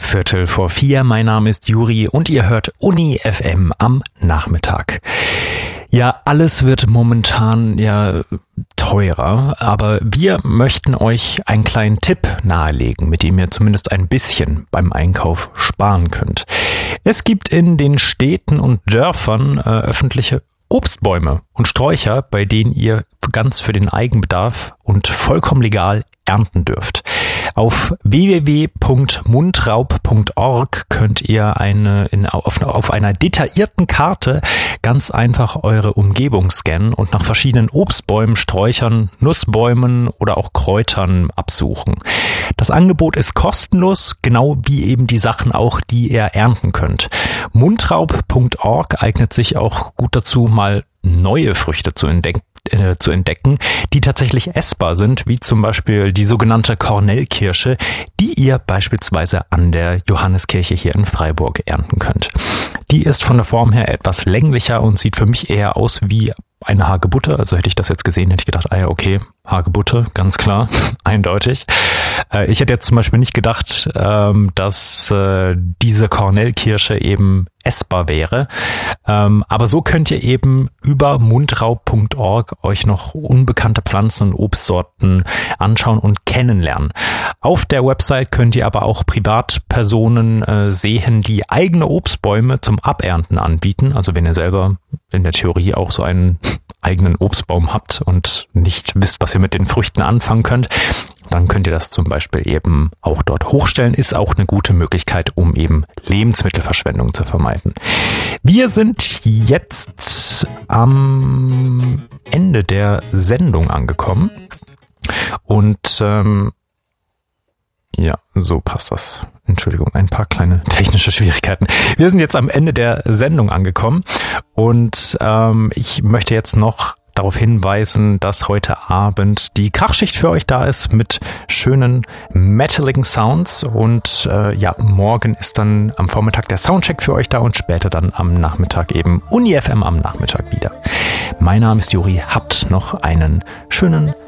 3:15. Mein Name ist Juri und ihr hört Uni FM am Nachmittag. Ja, alles wird momentan teurer, aber wir möchten euch einen kleinen Tipp nahelegen, mit dem ihr zumindest ein bisschen beim Einkauf sparen könnt. Es gibt in den Städten und Dörfern öffentliche Obstbäume und Sträucher, bei denen ihr ganz für den Eigenbedarf und vollkommen legal ernten dürft. Auf www.mundraub.org könnt ihr auf einer detaillierten Karte ganz einfach eure Umgebung scannen und nach verschiedenen Obstbäumen, Sträuchern, Nussbäumen oder auch Kräutern absuchen. Das Angebot ist kostenlos, genau wie eben die Sachen auch, die ihr ernten könnt. Mundraub.org eignet sich auch gut dazu, mal neue Früchte zu entdecken, die tatsächlich essbar sind, wie zum Beispiel die sogenannte Kornelkirsche, die ihr beispielsweise an der Johanneskirche hier in Freiburg ernten könnt. Die ist von der Form her etwas länglicher und sieht für mich eher aus wie eine Hagebutte. Also hätte ich das jetzt gesehen, hätte ich gedacht, okay, Hagebutte, ganz klar, eindeutig. Ich hätte jetzt zum Beispiel nicht gedacht, dass diese Kornelkirsche eben essbar wäre. Aber so könnt ihr eben über mundraub.org euch noch unbekannte Pflanzen und Obstsorten anschauen und kennenlernen. Auf der Website könnt ihr aber auch Privatpersonen sehen, die eigene Obstbäume zum Abernten anbieten. Also wenn ihr selber in der Theorie auch so einen eigenen Obstbaum habt und nicht wisst, was ihr mit den Früchten anfangen könnt, dann könnt ihr das zum Beispiel eben auch dort hochstellen. Ist auch eine gute Möglichkeit, um eben Lebensmittelverschwendung zu vermeiden. Wir sind jetzt am Ende der Sendung angekommen und so passt das. Entschuldigung, ein paar kleine technische Schwierigkeiten. Wir sind jetzt am Ende der Sendung angekommen und ich möchte jetzt noch darauf hinweisen, dass heute Abend die Krachschicht für euch da ist mit schönen metaligen Sounds und morgen ist dann am Vormittag der Soundcheck für euch da und später dann am Nachmittag eben Uni FM am Nachmittag wieder. Mein Name ist Juri, habt noch einen schönen